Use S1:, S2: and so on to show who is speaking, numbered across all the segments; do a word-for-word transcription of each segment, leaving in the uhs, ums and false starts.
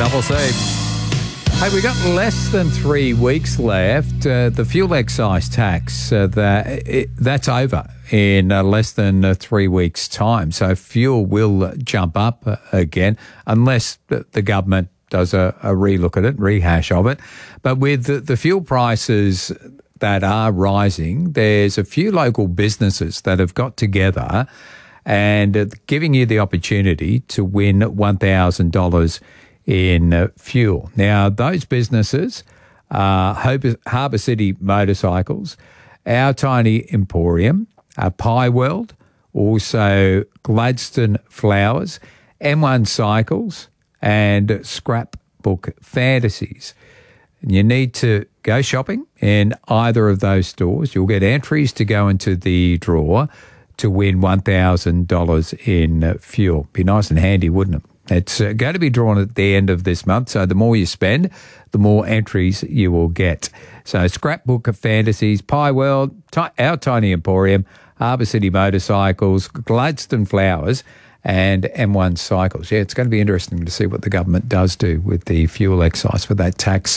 S1: Double C. Hey, we've got less than three weeks left. Uh, the fuel excise tax, uh, that it, that's over in uh, less than uh, three weeks' time. So fuel will uh, jump up uh, again unless the, the government does a, a relook at it, rehash of it. But with the, the fuel prices that are rising, there's a few local businesses that have got together and uh, giving you the opportunity to win one thousand dollars in uh, fuel. Now, those businesses are Harbour City Motorcycles, Our Tiny Emporium, uh, Pie World, also Gladstone Flowers, M one Cycles, and Scrapbook Fantasies. And you need to go shopping in either of those stores. You'll get entries to go into the draw to win one thousand dollars in uh, fuel. Be nice and handy, wouldn't it? It's uh, going to be drawn at the end of this month, so the more you spend, the more entries you will get. So Scrapbook of Fantasies, Pie World, Ti- Our Tiny Emporium, Harbour City Motorcycles, Gladstone Flowers, and M one Cycles. Yeah, it's going to be interesting to see what the government does do with the fuel excise for that tax.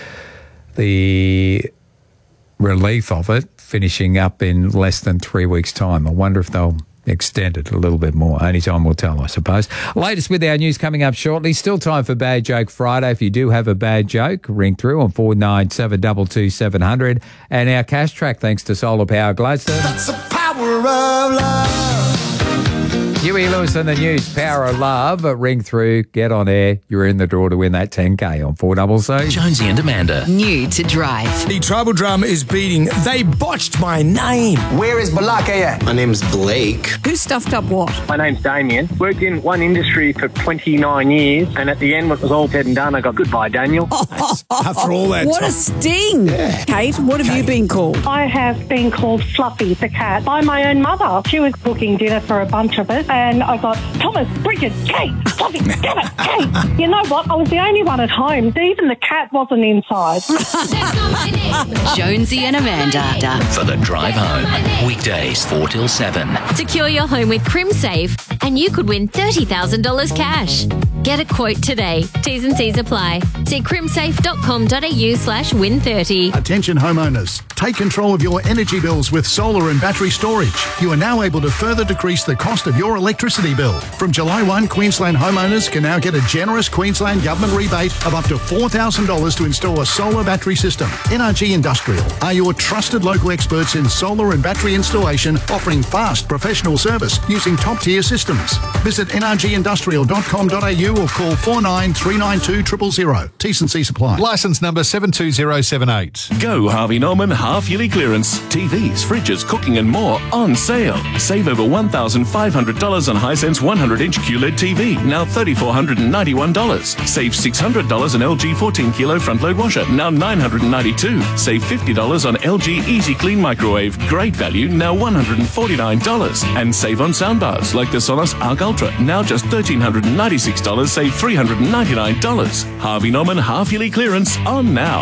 S1: The relief of it finishing up in less than three weeks' time. I wonder if they'll extend it a little bit more. Only time will tell, I suppose. Latest with our news coming up shortly. Still time for Bad Joke Friday. If you do have a bad joke, ring through on four nine seven two two seven zero zero. And our cash track, thanks to Solar Power Gladstone.
S2: That's the power of love.
S1: Huey Lewis and the News, Power of Love. Ring through, get on air. You're in the draw to win that ten K on four double C.
S3: Jonesy and Amanda.
S4: New to drive.
S2: The tribal drum is beating. They botched my name.
S5: Where is Balaka at?
S6: My name's Blake.
S4: Who stuffed up what?
S7: My name's Damien. Worked in one industry for twenty-nine years, and at the end, when it was all said and done, I got goodbye, Daniel.
S2: After all that
S4: What
S2: time.
S4: a sting.
S2: Yeah.
S4: Kate, what have
S2: Kate.
S4: you been called?
S8: I have been called Fluffy the cat by my own mother. She was cooking dinner for a bunch of us, and I got Thomas, Bridget, Kate, Fluffy, damn it, Kate. You know what? I was the only one at home. Even the cat wasn't inside.
S9: Jonesy and Amanda.
S3: For the drive home. Weekdays four till seven.
S9: Secure your home with CrimSafe and you could win thirty thousand dollars cash. Get a quote today. T's and C's apply. See crimsafe.com.au slash win 30.
S10: Attention homeowners, take control of your energy bills with solar and battery storage. You are now able to further decrease the cost of your electricity bill. From July first, Queensland homeowners can now get a generous Queensland government rebate of up to four thousand dollars to install a solar battery system. N R G Industrial are your trusted local experts in solar and battery installation, offering fast professional service using top-tier systems. Visit n r g industrial dot com dot a u or call four nine three nine two zero zero zero. T's and C's apply.
S11: Licence number seven two zero seven eight.
S12: Go Harvey Norman half-yearly clearance. T Vs, fridges, cooking and more on sale. Save over one thousand five hundred dollars on Hisense one hundred inch Q L E D T V, now three thousand four hundred ninety-one dollars. Save six hundred dollars on L G fourteen kilo front-load washer, now nine hundred ninety-two dollars. Save fifty dollars on L G Easy Clean microwave, great value, now one hundred forty-nine dollars. And save on soundbars like the Sonos Arc Ultra, now just one thousand three hundred ninety-six dollars, save three hundred ninety-nine dollars. Harvey Norman half-yearly clearance on now.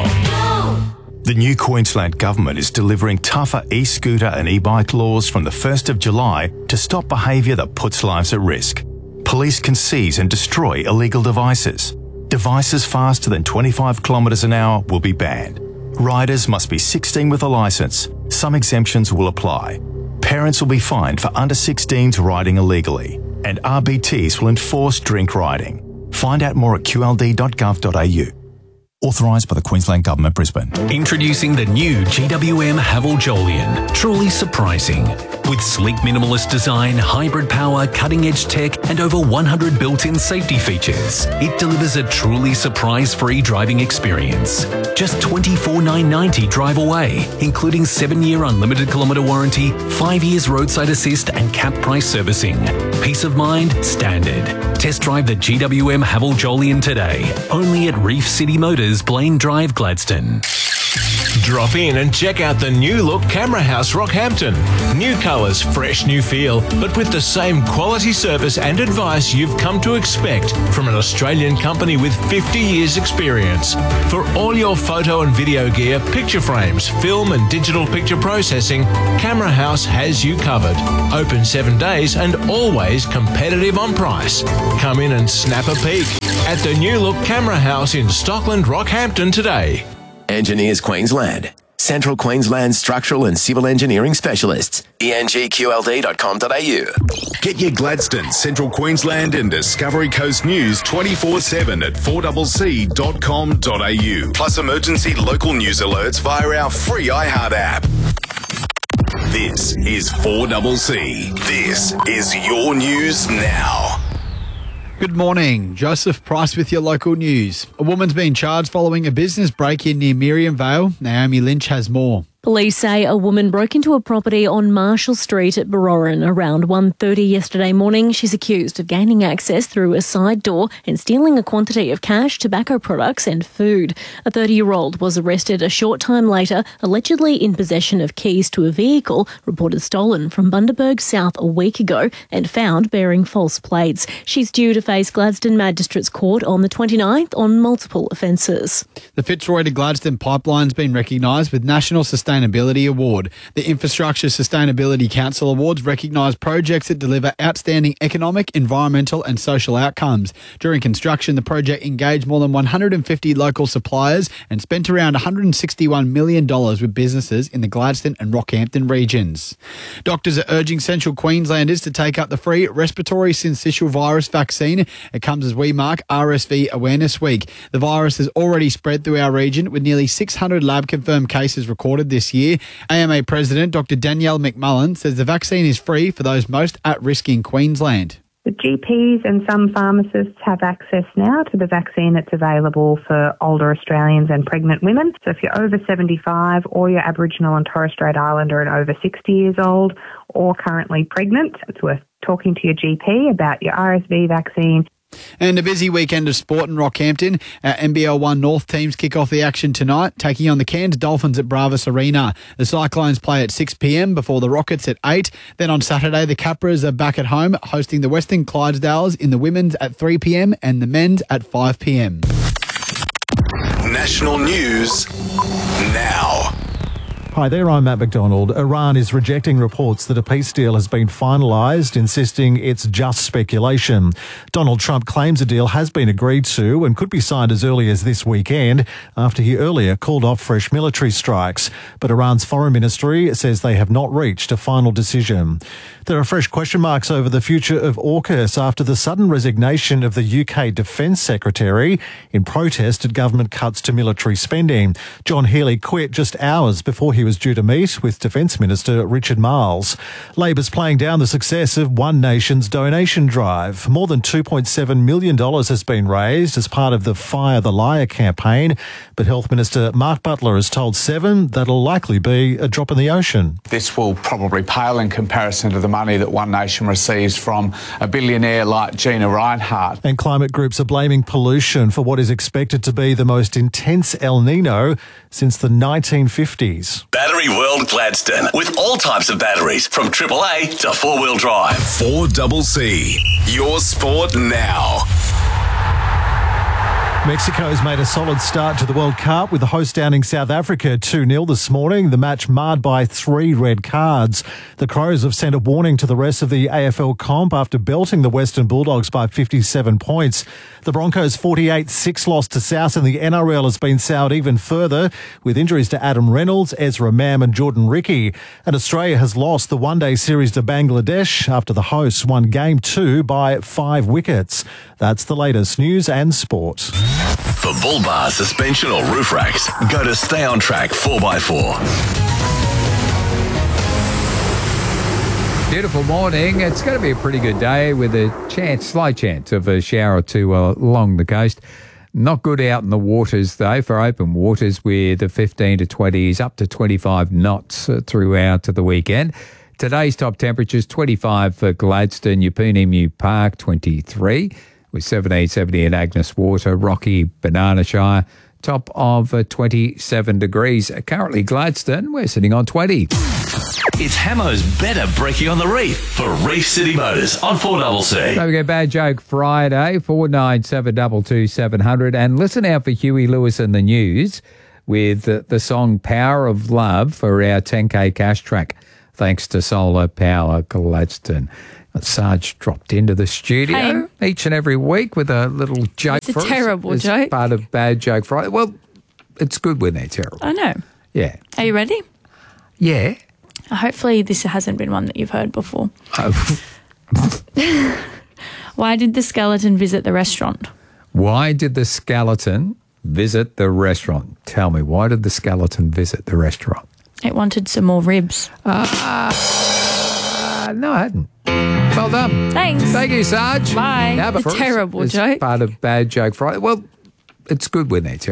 S13: The new Queensland Government is delivering tougher e-scooter and e-bike laws from the first of July to stop behaviour that puts lives at risk. Police can seize and destroy illegal devices. Devices faster than twenty-five kilometres an hour will be banned. Riders must be sixteen with a licence. Some exemptions will apply. Parents will be fined for under sixteens riding illegally. And R B Ts will enforce drink riding. Find out more at q l d dot gov dot a u. Authorised by the Queensland Government, Brisbane.
S3: Introducing the new G W M Haval Jolyon. Truly surprising. With sleek minimalist design, hybrid power, cutting-edge tech, and over one hundred built-in safety features, it delivers a truly surprise-free driving experience. Just twenty-four thousand nine hundred ninety dollars drive away, including seven-year unlimited kilometre warranty, five years roadside assist, and cap price servicing. Peace of mind, standard. Test drive the G W M Haval Jolyon today, only at Reef City Motors, Blaine Drive, Gladstone.
S5: Drop in and check out the new look Camera House Rockhampton. New colours, fresh new feel, but with the same quality service and advice you've come to expect from an Australian company with fifty years experience. For all your photo and video gear, picture frames, film and digital picture processing, Camera House has you covered. Open seven days and always competitive on price. Come in and snap a peek at the new look Camera House in Stockland, Rockhampton today.
S6: Engineers Queensland. Central Queensland Structural and Civil Engineering Specialists. E N G Q L D dot com dot A U.
S14: Get your Gladstone, Central Queensland and Discovery Coast news twenty-four seven at four c c dot com dot A U. Plus emergency local news alerts via our free iHeart app. This is four C C. This is your news now.
S15: Good morning. Joseph Price with your local news. A woman's been charged following a business break-in near Miriam Vale. Naomi Lynch has more.
S16: Police say a woman broke into a property on Marshall Street at Baroran around one thirty yesterday morning. She's accused of gaining access through a side door and stealing a quantity of cash, tobacco products and food. A thirty-year-old was arrested a short time later, allegedly in possession of keys to a vehicle reported stolen from Bundaberg South a week ago and found bearing false plates. She's due to face Gladstone Magistrates Court on the twenty-ninth on multiple offences.
S15: The Fitzroy to Gladstone pipeline's been recognised with National Sustainability Sustainability Award. The Infrastructure Sustainability Council Awards recognise projects that deliver outstanding economic, environmental and social outcomes. During construction, the project engaged more than one hundred fifty local suppliers and spent around one hundred sixty-one million dollars with businesses in the Gladstone and Rockhampton regions. Doctors are urging Central Queenslanders to take up the free respiratory syncytial virus vaccine. It comes as we mark R S V Awareness Week. The virus has already spread through our region with nearly six hundred lab-confirmed cases recorded this year. A M A President Doctor Danielle McMullen says the vaccine is free for those most at risk in Queensland.
S17: The G Ps and some pharmacists have access now to the vaccine that's available for older Australians and pregnant women. So if you're over seventy-five or you're Aboriginal and Torres Strait Islander and over sixty years old or currently pregnant, it's worth talking to your G P about your R S V vaccine.
S15: And a busy weekend of sport in Rockhampton. Our N B L one North teams kick off the action tonight, taking on the Cairns Dolphins at Bravos Arena. The Cyclones play at six p m before the Rockets at eight. Then on Saturday, the Capras are back at home, hosting the Western Clydesdales in the women's at three p m and the men's at five p m.
S14: National news now.
S18: Hi there, I'm Matt McDonald. Iran is rejecting reports that a peace deal has been finalised, insisting it's just speculation. Donald Trump claims a deal has been agreed to and could be signed as early as this weekend after he earlier called off fresh military strikes. But Iran's foreign ministry says they have not reached a final decision. There are fresh question marks over the future of AUKUS after the sudden resignation of the U K Defence Secretary in protest at government cuts to military spending. John Healey quit just hours before he was due to meet with Defence Minister Richard Marles. Labor's playing down the success of One Nation's donation drive. More than two point seven million dollars has been raised as part of the Fire the Liar campaign, but Health Minister Mark Butler has told Seven that'll likely be a drop in the ocean.
S19: This will probably pale in comparison to the money that One Nation receives from a billionaire like Gina Rinehart.
S18: And climate groups are blaming pollution for what is expected to be the most intense El Nino since the nineteen fifties.
S14: Battery World Gladstone, with all types of batteries, from triple A to four-wheel drive. four C C, your sport now.
S18: Mexico has made a solid start to the World Cup with the host downing South Africa two nil this morning. The match marred by three red cards. The Crows have sent a warning to the rest of the A F L comp after belting the Western Bulldogs by fifty-seven points. The Broncos' forty-eight six loss to South in the N R L has been soured even further with injuries to Adam Reynolds, Ezra Mam and Jordan Ricky. And Australia has lost the one-day series to Bangladesh after the hosts won game two by five wickets. That's the latest news and sport.
S14: For bull bar, suspension or roof racks, go to Stay On Track four by four.
S1: Beautiful morning. It's going to be a pretty good day with a chance, slight chance of a shower or two uh, along the coast. Not good out in the waters, though, for open waters with the fifteen to twenties up to twenty-five knots uh, throughout the weekend. Today's top temperatures, twenty-five for Gladstone, Upunimu Park, twenty-three, with seventeen seventy in Agnes Water, Rocky, Banana Shire, top of uh, twenty-seven degrees. Uh, currently Gladstone, we're sitting on twenty.
S20: It's Hamo's Better Brekkie on the Reef for Reef City Motors on four C C.
S1: So we go Bad Joke Friday, four nine seven two two seven hundred. And listen out for Huey Lewis and the News with uh, the song Power of Love for our ten K cash track, thanks to Solar Power Gladstone. Sarge dropped into the studio
S21: Hey.
S1: each and every week with a little joke
S21: It's a
S1: for us
S21: terrible
S1: as
S21: joke.
S1: part of Bad Joke Friday. Well, it's good when they're terrible.
S21: I know.
S1: Yeah.
S21: Are you ready?
S1: Yeah.
S21: Hopefully this hasn't been one that you've heard before.
S1: Oh.
S21: Why did the skeleton visit the restaurant?
S1: Why did the skeleton visit the restaurant? Tell me, why did the skeleton visit the restaurant?
S21: It wanted some more ribs.
S1: Ah, uh, no, I hadn't. Well done.
S21: Thanks.
S1: Thank you, Sarge.
S21: Bye.
S1: Now, but
S21: It's a
S1: for us,
S21: terrible
S1: as
S21: joke.
S1: part of Bad Joke Friday. Well, it's good when they're terrible.